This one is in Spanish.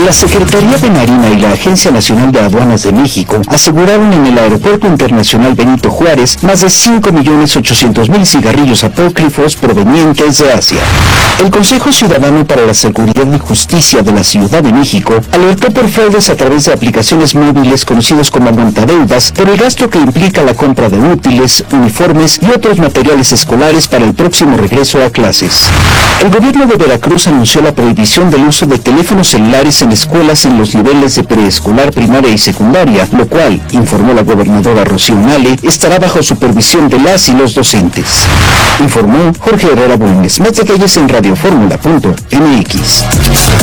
La Secretaría de Marina y la Agencia Nacional de Aduanas de México aseguraron en el Aeropuerto Internacional Benito Juárez más de 5.800.000 cigarrillos apócrifos provenientes de Asia. El Consejo Ciudadano para la Seguridad y Justicia de la Ciudad de México alertó por fraudes a través de aplicaciones móviles conocidos como montadeudas por el gasto que implica la compra de útiles, uniformes y otros materiales escolares para el próximo regreso a clases. El gobierno de Veracruz anunció la prohibición del uso de teléfonos celulares en escuelas en los niveles de preescolar, primaria y secundaria, lo cual, informó la gobernadora Rocío Nale, estará bajo supervisión de las y los docentes. Informó Jorge Herrera Bulnes. Más detalles en radioformula.mx.